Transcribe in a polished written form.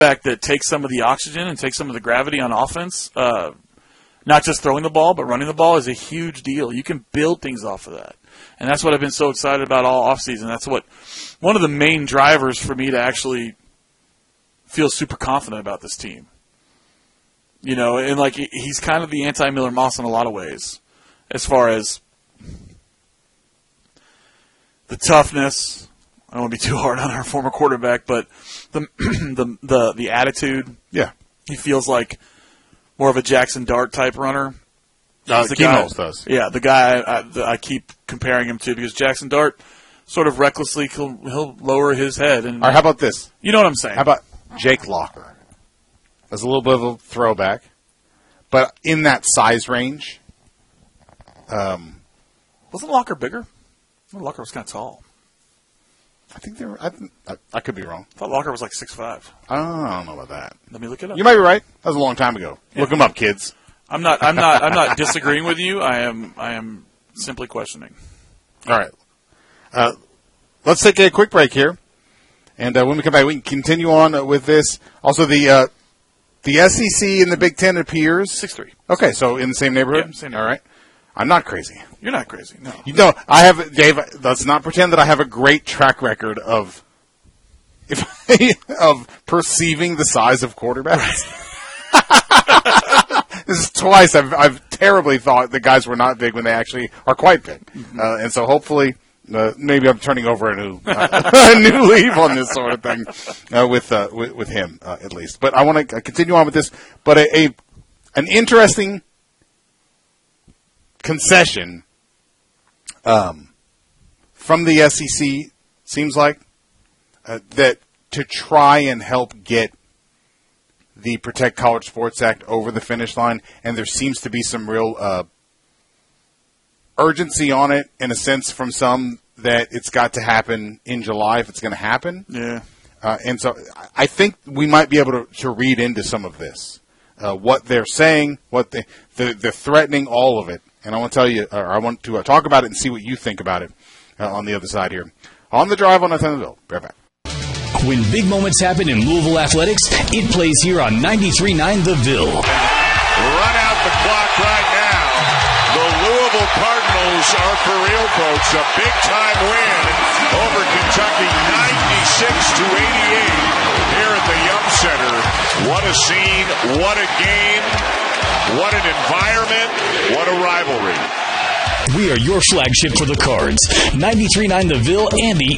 back that takes some of the oxygen and takes some of the gravity on offense, not just throwing the ball, but running the ball is a huge deal. You can build things off of that. And that's what I've been so excited about all offseason. That's one of the main drivers for me to actually feel super confident about this team. You know, and like he's kind of the anti-Miller Moss in a lot of ways, as far as the toughness. I don't want to be too hard on our former quarterback, but the attitude. Yeah, he feels like more of a Jackson Dart type runner. Kemos does. Yeah, the guy I keep comparing him to, because Jackson Dart sort of recklessly he'll lower his head. And all right, how about this? You know what I'm saying? How about Jake Locker? That's a little bit of a throwback, but in that size range. Wasn't Locker bigger? Locker was kind of tall. I think they were. I could be wrong. I thought Locker was like 6'5". I don't know about that. Let me look it up. You might be right. That was a long time ago. Yeah. Look him up, kids. I'm not disagreeing with you. I am simply questioning. All right. Let's take a quick break here, and when we come back, we can continue on with this. Also, the SEC and the Big Ten appears 6'3". Okay, so in the same neighborhood. Yeah, same neighborhood. All right. I'm not crazy. You're not crazy. No. You know, I have, Dave. Let's not pretend that I have a great track record of perceiving the size of quarterbacks. This is twice I've terribly thought the guys were not big when they actually are quite big, and so hopefully maybe I'm turning over a new leaf on this sort of thing with him at least. But I want to continue on with this. But an interesting concession from the SEC seems like that to try and help get the Protect College Sports Act over the finish line, and there seems to be some real urgency on it, in a sense, from some that it's got to happen in July if it's going to happen. Yeah. And so I think we might be able to read into some of this, what they're saying, what they're threatening, all of it. And I want to tell you, or I want to talk about it and see what you think about it on the other side here. On the Drive on Nathanville. Be right back. When big moments happen in Louisville athletics, it plays here on 93.9 The Ville. Run out the clock right now. The Louisville Cardinals are for real, folks. A big-time win over Kentucky, 96-88 here at the Yum Center. What a scene, what a game, what an environment, what a rivalry. We are your flagship for the Cards. 93.9 The Ville and the